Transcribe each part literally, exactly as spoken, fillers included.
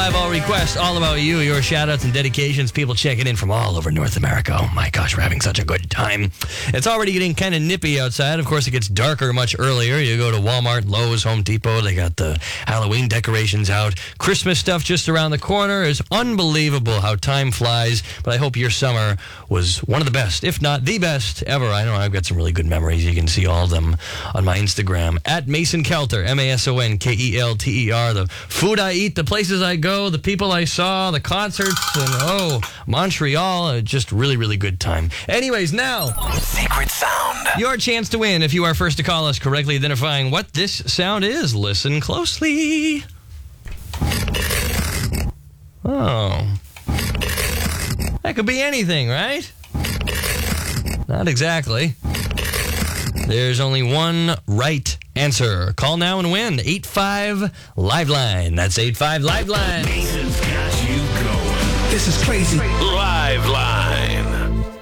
Live all requests, all about you, your shout-outs and dedications, people checking in from all over North America. Oh my gosh, we're having such a good time. It's already getting kind of nippy outside. Of course, it gets darker much earlier. You go to Walmart, Lowe's, Home Depot, they got the Halloween decorations out. Christmas stuff just around the corner. It's unbelievable how time flies, but I hope your summer was one of the best, if not the best ever. I know I've got some really good memories. You can see all of them on my Instagram, at Mason Kelter, M A S O N K E L T E R. The food I eat, the places I go, the people I saw, the concerts, and oh, Montreal, uh, just really, really good time. Anyways, now, Secret Sound. Your chance to win if you are first to call us correctly identifying what this sound is. Listen closely. Oh. That could be anything, right? Not exactly. There's only one right answer. Call now and win. eight five Liveline. That's eight five Liveline. Mason's got you going. This is crazy. Liveline.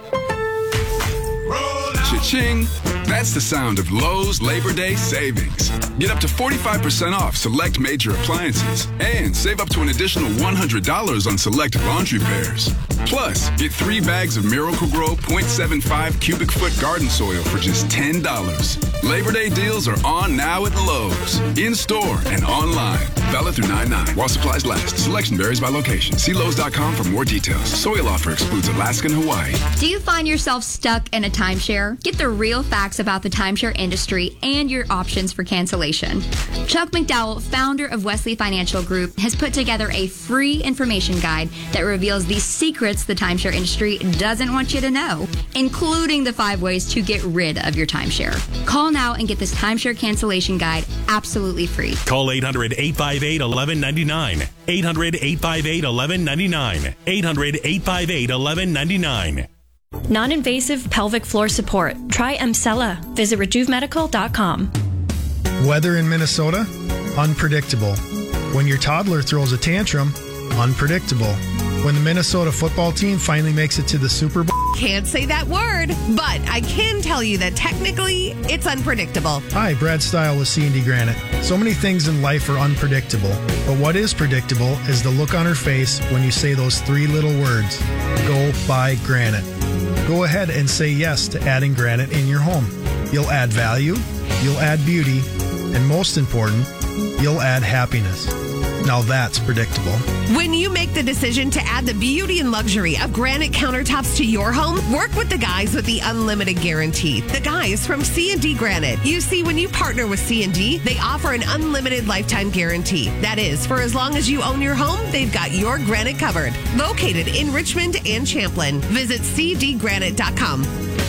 Cha-ching. That's the sound of Lowe's Labor Day savings. Get up to forty-five percent off select major appliances and save up to an additional one hundred dollars on select laundry pairs. Plus, get three bags of Miracle-Gro point seven five cubic foot garden soil for just ten dollars. Labor Day deals are on now at Lowe's. In-store and online. Valid through nine nine while supplies last. Selection varies by location. See Lowe's dot com for more details. Soil offer excludes Alaska and Hawaii. Do you find yourself stuck in a timeshare? Get the real facts about the timeshare industry and your options for cancellation. Chuck McDowell, founder of Wesley Financial Group, has put together a free information guide that reveals the secrets the timeshare industry doesn't want you to know, including the five ways to get rid of your timeshare. Call now and get this timeshare cancellation guide absolutely free. Call eight hundred, eight five eight, one one nine nine. eight hundred, eight five eight, one one nine nine. eight hundred, eight five eight, one one nine nine. Non-invasive pelvic floor support. Try Emsella. Visit rejuve medical dot com. Weather in Minnesota? Unpredictable. When your toddler throws a tantrum? Unpredictable. When the Minnesota football team finally makes it to the Super Bowl? Can't say that word, but I can tell you that technically it's unpredictable. Hi, Brad Stile with C and D Granite. So many things in life are unpredictable, but what is predictable is the look on her face when you say those three little words, go buy granite. Go ahead and say yes to adding granite in your home. You'll add value, you'll add beauty, and most important, you'll add happiness. Now that's predictable. When you make the decision to add the beauty and luxury of granite countertops to your home, work with the guys with the Unlimited Guarantee. The guys from C and D Granite. You see, when you partner with C and D, they offer an unlimited lifetime guarantee. That is, for as long as you own your home, they've got your granite covered. Located in Richmond and Champlin. Visit c d granite dot com.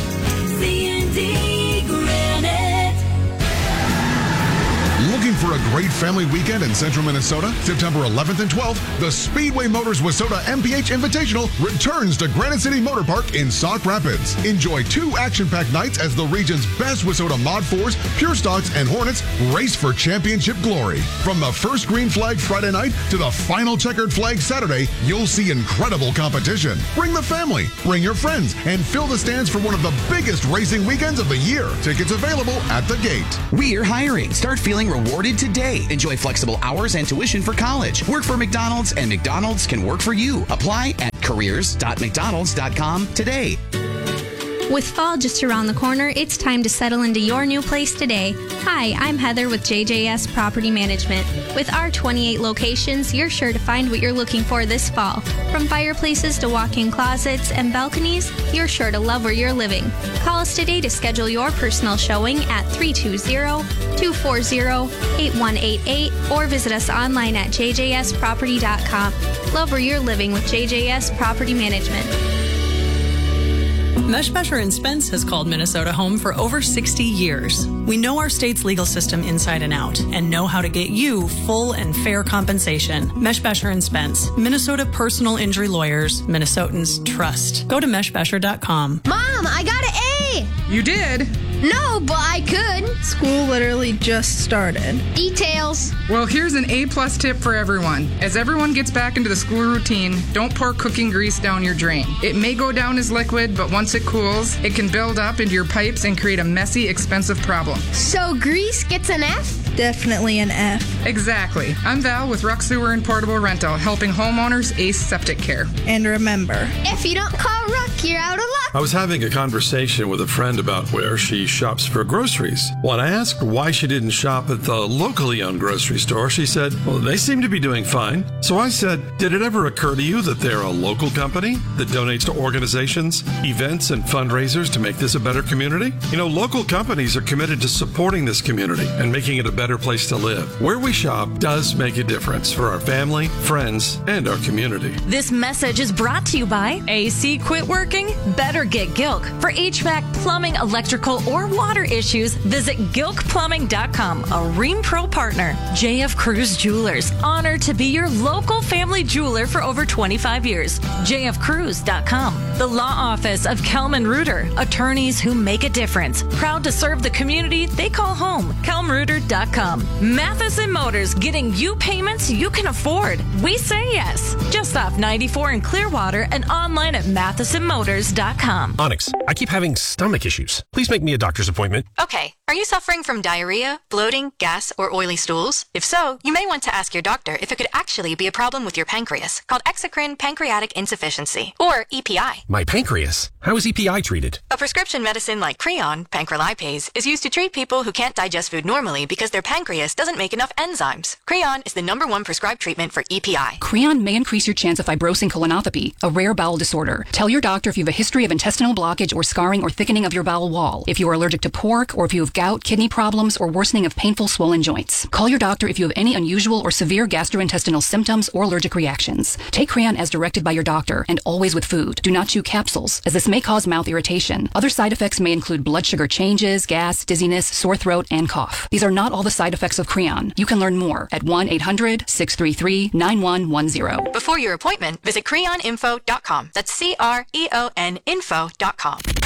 C and D Granite. Looking for a great family weekend in central Minnesota? September eleventh and twelfth, the Speedway Motors Wissota M P H Invitational returns to Granite City Motor Park in Sauk Rapids. Enjoy two action-packed nights as the region's best Wissota Mod fours, Pure Stocks, and Hornets race for championship glory. From the first green flag Friday night to the final checkered flag Saturday, you'll see incredible competition. Bring the family, bring your friends, and fill the stands for one of the biggest racing weekends of the year. Tickets available at the gate. We're hiring. Start feeling rewarded today. Enjoy flexible hours and tuition for college. Work for McDonald's, and McDonald's can work for you. Apply at careers dot mcdonalds dot com today. With fall just around the corner, it's time to settle into your new place today. Hi, I'm Heather with J J S Property Management. With our twenty-eight locations, you're sure to find what you're looking for this fall. From fireplaces to walk-in closets and balconies, you're sure to love where you're living. Call us today to schedule your personal showing at three two zero, two four zero, eight one eight eight or visit us online at j j s property dot com. Love where you're living with J J S Property Management. Meshbesher and Spence has called Minnesota home for over sixty years. We know our state's legal system inside and out and know how to get you full and fair compensation. Meshbesher and Spence, Minnesota personal injury lawyers, Minnesotans trust. Go to meshbesher dot com. Mom, I got an A! You did? No, but I could. School literally just started. Details. Well, here's an A-plus tip for everyone. As everyone gets back into the school routine, don't pour cooking grease down your drain. It may go down as liquid, but once it cools, it can build up into your pipes and create a messy, expensive problem. So grease gets an F? definitely an F. Exactly. I'm Val with Ruck Sewer and Portable Rental, helping homeowners ace septic care. And remember, If you don't call Ruck, you're out of luck. I was having a conversation with a friend about where she shops for groceries. When I asked why she didn't shop at the locally owned grocery store, she said, well, they seem to be doing fine. So I said, did it ever occur to you that they're a local company that donates to organizations, events, and fundraisers to make this a better community? You know, local companies are committed to supporting this community and making it a better place to live. Where we shop does make a difference for our family, friends, and our community. This message is brought to you by A C Quit Working? Better get Gilk. For H V A C, plumbing, electrical, or water issues, visit gilk plumbing dot com, a Ream Pro partner. J F Cruz Jewelers, honored to be your local family jeweler for over twenty-five years. j f cruz dot com. The Law Office of Kelman Reuter, attorneys who make a difference. Proud to serve the community they call home. kelm reuter dot com. Matheson Motors, getting you payments you can afford. We say yes. Just off ninety-four in Clearwater and online at matheson motors dot com. Onyx, I keep having stomach issues. Please make me a doctor's appointment. Okay, are you suffering from diarrhea, bloating, gas, or oily stools? If so, you may want to ask your doctor if it could actually be a problem with your pancreas, called exocrine pancreatic insufficiency, or E P I. My pancreas? How is E P I treated? A prescription medicine like Creon, pancrelipase, is used to treat people who can't digest food normally because their pancreas doesn't make enough enzymes. Creon is the number one prescribed treatment for E P I. Creon may increase your chance of fibrosing colonopathy, a rare bowel disorder. Tell your doctor if you have a history of intestinal blockage or scarring or thickening of your bowel wall, if you are allergic to pork, or if you have gout, kidney problems, or worsening of painful swollen joints. Call your doctor if you have any unusual or severe gastrointestinal symptoms or allergic reactions. Take Creon as directed by your doctor, and always with food. Do not chew capsules, as this may cause mouth irritation. Other side effects may include blood sugar changes, gas, dizziness, sore throat, and cough. These are not all the side effects of Creon. You can learn more at one eight hundred six three three nine one one zero. Before your appointment, visit creon info dot com. That's C R E O N info dot com.